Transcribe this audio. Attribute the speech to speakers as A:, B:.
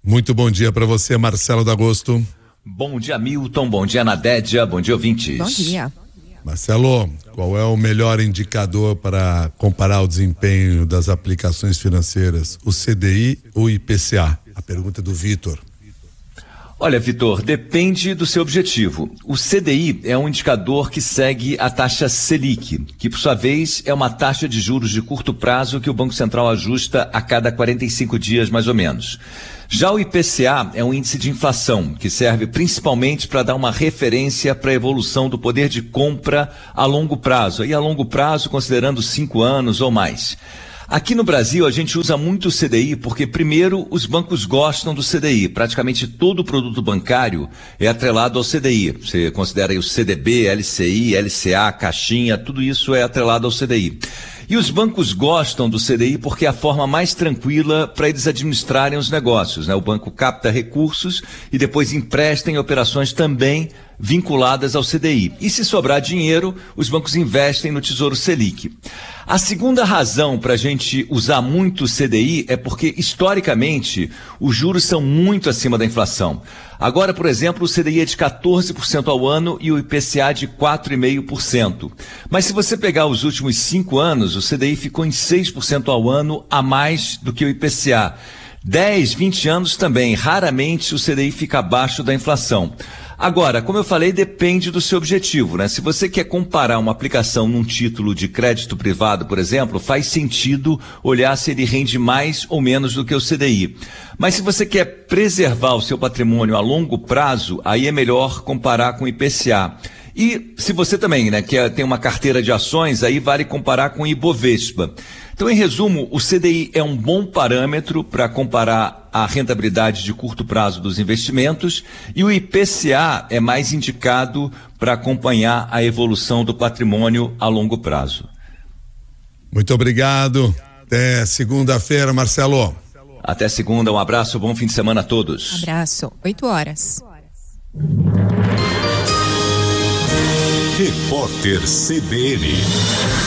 A: Muito bom dia para você, Marcelo D'Agosto.
B: Bom dia, Milton. Bom dia, Nadédia. Bom dia, ouvintes.
C: Bom dia.
A: Marcelo, qual é o melhor indicador para comparar o desempenho das aplicações financeiras, o CDI ou o IPCA? A pergunta é do Vitor.
B: Olha, Vitor, depende do seu objetivo. O CDI é um indicador que segue a taxa Selic, que por sua vez é uma taxa de juros de curto prazo que o Banco Central ajusta a cada 45 dias mais ou menos. Já o IPCA é um índice de inflação que serve principalmente para dar uma referência para a evolução do poder de compra a longo prazo, e a longo prazo considerando 5 anos ou mais. Aqui no Brasil, a gente usa muito o CDI porque, primeiro, os bancos gostam do CDI. Praticamente todo o produto bancário é atrelado ao CDI. Você considera aí o CDB, LCI, LCA, Caixinha, tudo isso é atrelado ao CDI. E os bancos gostam do CDI porque é a forma mais tranquila para eles administrarem os negócios, né? O banco capta recursos e depois empresta em operações também vinculadas ao CDI. E se sobrar dinheiro, os bancos investem no Tesouro Selic. A segunda razão para a gente usar muito o CDI é porque, historicamente, os juros são muito acima da inflação. Agora, por exemplo, o CDI é de 14% ao ano e o IPCA de 4,5%. Mas se você pegar os últimos 5 anos, o CDI ficou em 6% ao ano a mais do que o IPCA. 10, 20 anos também. Raramente o CDI fica abaixo da inflação. Agora, como eu falei, depende do seu objetivo, né? Se você quer comparar uma aplicação num título de crédito privado, por exemplo, faz sentido olhar se ele rende mais ou menos do que o CDI. Mas se você quer preservar o seu patrimônio a longo prazo, aí é melhor comparar com o IPCA. E se você também, né, tem uma carteira de ações, aí vale comparar com o Ibovespa. Então, em resumo, o CDI é um bom parâmetro para comparar a rentabilidade de curto prazo dos investimentos e o IPCA é mais indicado para acompanhar a evolução do patrimônio a longo prazo.
A: Muito obrigado. Até segunda-feira, Marcelo.
B: Até segunda, um abraço, bom fim de semana a todos.
C: Abraço, 8 horas.
D: Repórter CBN.